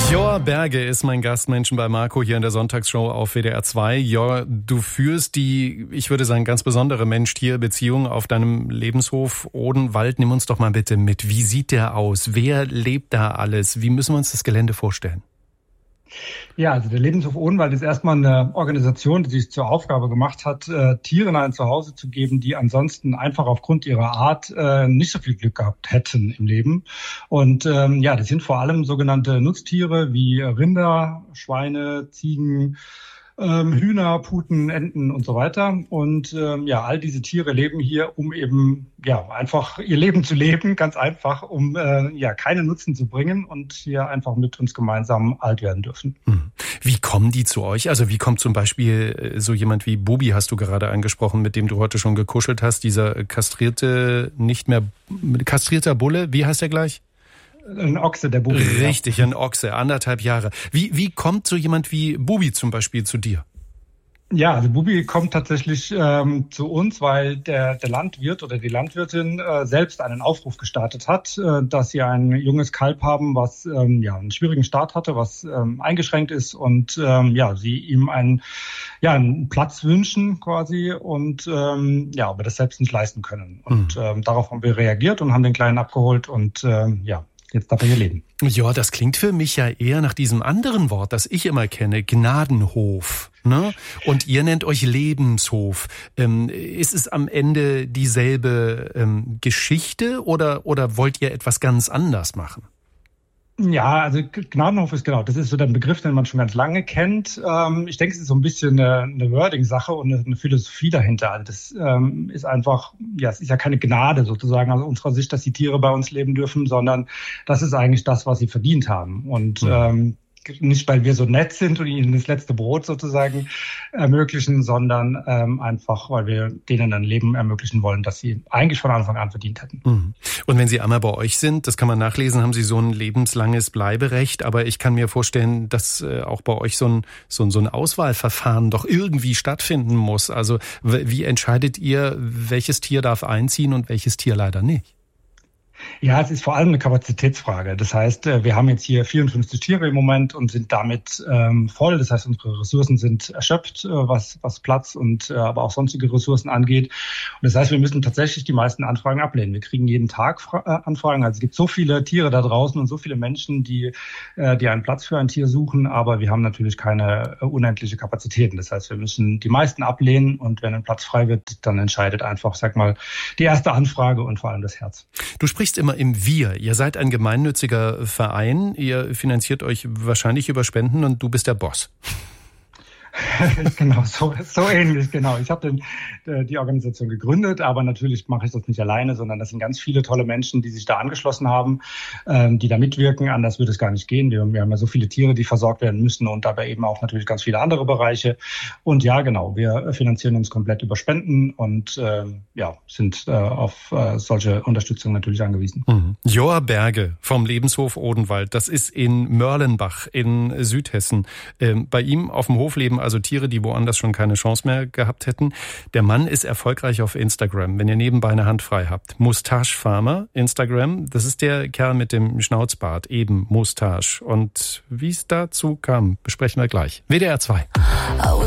Jor Berge ist mein Gastmenschen bei Marco hier in der Sonntagsshow auf WDR 2. Jor, du führst die, ich würde sagen, ganz besondere Mensch-Tier-Beziehung auf deinem Lebenshof Odenwald. Nimm uns doch mal bitte mit. Wie sieht der aus? Wer lebt da alles? Wie müssen wir uns das Gelände vorstellen? Ja, also der Lebenshof Odenwald ist erstmal eine Organisation, die sich zur Aufgabe gemacht hat, Tieren ein Zuhause zu geben, die ansonsten einfach aufgrund ihrer Art nicht so viel Glück gehabt hätten im Leben. Und das sind vor allem sogenannte Nutztiere wie Rinder, Schweine, Ziegen, Hühner, Puten, Enten und so weiter. Und all diese Tiere leben hier, um eben einfach ihr Leben zu leben, ganz einfach, um keinen Nutzen zu bringen und hier einfach mit uns gemeinsam alt werden dürfen. Wie kommen die zu euch? Also wie kommt zum Beispiel so jemand wie Bubi, hast du gerade angesprochen, mit dem du heute schon gekuschelt hast, dieser kastrierter Bulle, wie heißt der gleich? Ein Ochse, der Bubi. Richtig, ein Ochse, 1,5 Jahre. Wie kommt so jemand wie Bubi zum Beispiel zu dir? Ja, also Bubi kommt tatsächlich zu uns, weil der Landwirt oder die Landwirtin selbst einen Aufruf gestartet hat, dass sie ein junges Kalb haben, was einen schwierigen Start hatte, was eingeschränkt ist und sie ihm einen Platz wünschen quasi und aber das selbst nicht leisten können. Und darauf haben wir reagiert und haben den Kleinen abgeholt und jetzt darf er hier leben. Ja, das klingt für mich ja eher nach diesem anderen Wort, das ich immer kenne, Gnadenhof. Ne? Und ihr nennt euch Lebenshof. Ist es am Ende dieselbe Geschichte oder wollt ihr etwas ganz anders machen? Ja, also Gnadenhof ist das ist so der Begriff, den man schon ganz lange kennt. Ich denke, es ist so ein bisschen eine Wording-Sache und eine Philosophie dahinter. Also das ist einfach, es ist ja keine Gnade sozusagen aus unserer Sicht, dass die Tiere bei uns leben dürfen, sondern das ist eigentlich das, was sie verdient haben. Und nicht, weil wir so nett sind und ihnen das letzte Brot sozusagen ermöglichen, sondern einfach, weil wir denen ein Leben ermöglichen wollen, das sie eigentlich von Anfang an verdient hätten. Und wenn sie einmal bei euch sind, das kann man nachlesen, haben sie so ein lebenslanges Bleiberecht. Aber ich kann mir vorstellen, dass auch bei euch so ein Auswahlverfahren doch irgendwie stattfinden muss. Also wie entscheidet ihr, welches Tier darf einziehen und welches Tier leider nicht? Ja, es ist vor allem eine Kapazitätsfrage. Das heißt, wir haben jetzt hier 54 Tiere im Moment und sind damit voll. Das heißt, unsere Ressourcen sind erschöpft, was Platz und aber auch sonstige Ressourcen angeht. Und das heißt, wir müssen tatsächlich die meisten Anfragen ablehnen. Wir kriegen jeden Tag Anfragen. Also es gibt so viele Tiere da draußen und so viele Menschen, die einen Platz für ein Tier suchen. Aber wir haben natürlich keine unendliche Kapazitäten. Das heißt, wir müssen die meisten ablehnen. Und wenn ein Platz frei wird, dann entscheidet einfach, die erste Anfrage und vor allem das Herz. Du sprichst immer im Wir. Ihr seid ein gemeinnütziger Verein. Ihr finanziert euch wahrscheinlich über Spenden und du bist der Boss. Genau, so ähnlich, genau. Ich habe die Organisation gegründet, aber natürlich mache ich das nicht alleine, sondern das sind ganz viele tolle Menschen, die sich da angeschlossen haben, die da mitwirken. Anders würde es gar nicht gehen. Wir haben ja so viele Tiere, die versorgt werden müssen und dabei eben auch natürlich ganz viele andere Bereiche. Und ja, genau, wir finanzieren uns komplett über Spenden und sind auf solche Unterstützung natürlich angewiesen. Jor Berge vom Lebenshof Odenwald, das ist in Mörlenbach in Südhessen. Bei ihm auf dem Hof leben also Tiere, die woanders schon keine Chance mehr gehabt hätten. Der Mann ist erfolgreich auf Instagram, wenn ihr nebenbei eine Hand frei habt. Moustache Farmer, Instagram, das ist der Kerl mit dem Schnauzbart, eben Moustache. Und wie es dazu kam, besprechen wir gleich. WDR 2.